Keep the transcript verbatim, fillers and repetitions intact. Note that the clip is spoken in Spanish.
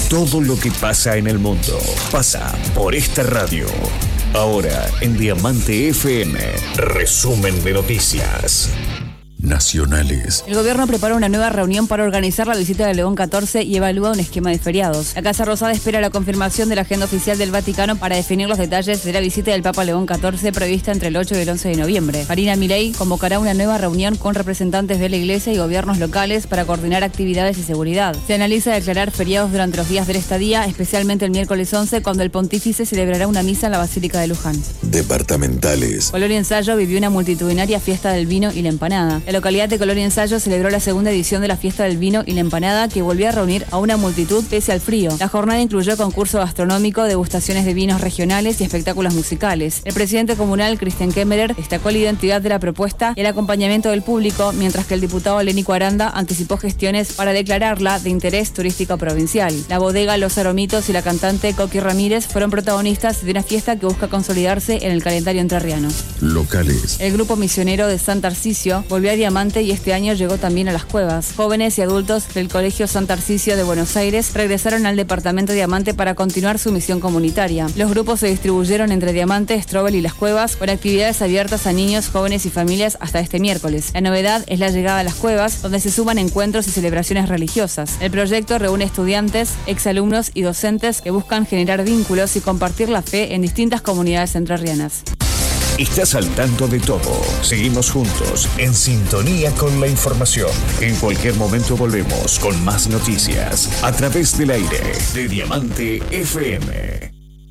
Todo lo que pasa en el mundo pasa por esta radio. Ahora en Diamante F M, resumen de noticias nacionales. El gobierno prepara una nueva reunión para organizar la visita de León catorce y evalúa un esquema de feriados. La Casa Rosada espera la confirmación de la agenda oficial del Vaticano para definir los detalles de la visita del Papa León catorce prevista entre el ocho y el once de noviembre. Marina Milei convocará una nueva reunión con representantes de la Iglesia y gobiernos locales para coordinar actividades y seguridad. Se analiza declarar feriados durante los días de la estadía, especialmente el miércoles once, cuando el pontífice celebrará una misa en la Basílica de Luján. Departamentales. Colonia Ensayo vivió una multitudinaria fiesta del vino y la empanada. La localidad de Colonia Ensayo celebró la segunda edición de la fiesta del vino y la empanada, que volvió a reunir a una multitud pese al frío. La jornada incluyó concurso gastronómico, degustaciones de vinos regionales y espectáculos musicales. El presidente comunal, Cristian Kemmerer, destacó la identidad de la propuesta y el acompañamiento del público, mientras que el diputado Lénico Aranda anticipó gestiones para declararla de interés turístico provincial. La bodega Los Aromitos y la cantante Coqui Ramírez fueron protagonistas de una fiesta que busca consolidarse en el calendario entrerriano. Locales. El grupo misionero de San Tarcisio volvió a Diamante y este año llegó también a las cuevas. Jóvenes y adultos del Colegio San Tarcisio de Buenos Aires regresaron al departamento Diamante para continuar su misión comunitaria. Los grupos se distribuyeron entre Diamante, Strobel y las cuevas, con actividades abiertas a niños, jóvenes y familias hasta este miércoles. La novedad es la llegada a las cuevas, donde se suman encuentros y celebraciones religiosas. El proyecto reúne estudiantes, exalumnos y docentes que buscan generar vínculos y compartir la fe en distintas comunidades entrerrianas. Estás al tanto de todo. Seguimos juntos, en sintonía con la información. En cualquier momento volvemos con más noticias a través del aire de Diamante F M.